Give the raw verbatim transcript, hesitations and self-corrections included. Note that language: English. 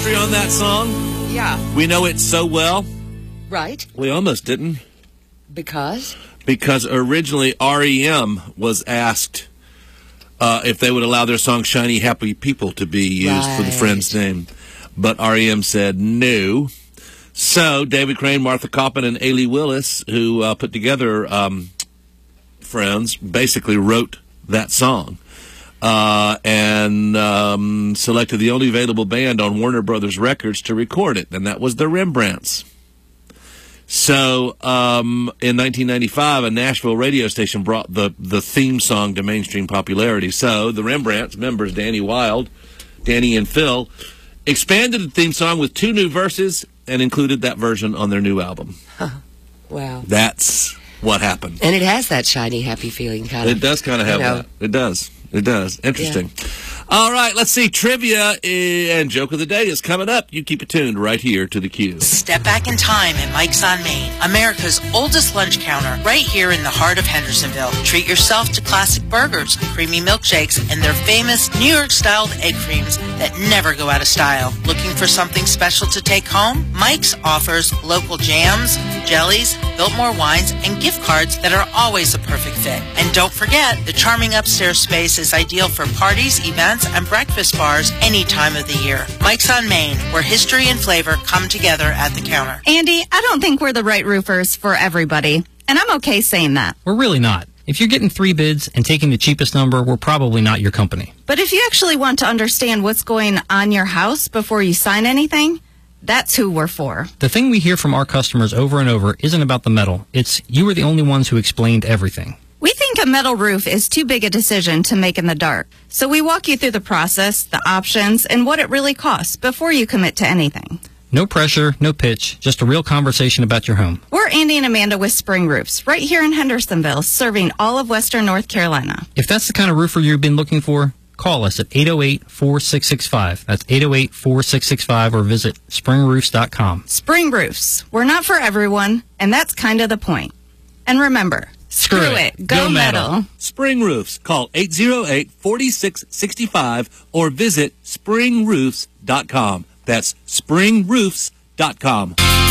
history on that song? Yeah. We know it so well. Right. We almost didn't. Because? Because originally R E M was asked uh, if they would allow their song Shiny Happy People to be used right. for the Friends name. But R E M said no. So David Crane, Martha Coppin, and Ailey Willis, who uh, put together um, Friends, basically wrote that song. Uh, and um, selected the only available band on Warner Brothers Records to record it, and that was the Rembrandts. So um, in nineteen ninety-five, a Nashville radio station brought the, the theme song to mainstream popularity. So the Rembrandts members, Danny Wilde, Danny and Phil, expanded the theme song with two new verses and included that version on their new album. Huh. Wow. That's what happened. And it has that shiny, happy feeling, kind of. It does kind of have you know. that. It does. It does. Interesting. Yeah. All right, let's see. Trivia and Joke of the Day is coming up. You keep it tuned right here to the Q. Step back in time at Mike's on Main, America's oldest lunch counter, right here in the heart of Hendersonville. Treat yourself to classic burgers, creamy milkshakes, and their famous New York-styled egg creams that never go out of style. Looking for something special to take home? Mike's offers local jams, jellies, Biltmore wines, and gift cards that are always a perfect fit. And don't forget, the charming upstairs space is ideal for parties, events, and breakfast bars any time of the year. Mike's on Main, where history and flavor come together at the counter. Andy, I don't think we're the right roofers for everybody, and I'm okay saying that. We're really not. If you're getting three bids and taking the cheapest number, we're probably not your company. But if you actually want to understand what's going on your house before you sign anything, that's who we're for. The thing we hear from our customers over and over isn't about the metal. It's you were the only ones who explained everything. We think a metal roof is too big a decision to make in the dark. So we walk you through the process, the options, and what it really costs before you commit to anything. No pressure, no pitch, just a real conversation about your home. We're Andy and Amanda with Spring Roofs, right here in Hendersonville, serving all of Western North Carolina. If that's the kind of roofer you've been looking for, call us at eight oh eight, four six six five. That's eight oh eight, four six six five, or visit spring roofs dot com. Spring Roofs. We're not for everyone, and that's kind of the point. And remember, screw, screw it. it. Go, Go metal. metal. Spring Roofs. Call eight oh eight, four six six five or visit spring roofs dot com. That's spring roofs dot com.